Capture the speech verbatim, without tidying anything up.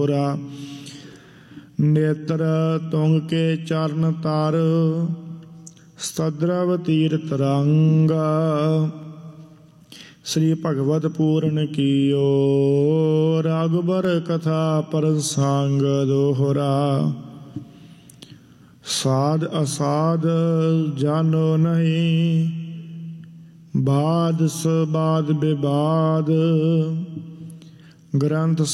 नेत्र तुंग के चरण तार सद्रव तीर्थ रंगा। श्री भगवत पूरन कियो रघुबर कथा प्रसंग दोहरा। साध असाध जानो नहीं बाद सबाद विवाद। ग्रंथ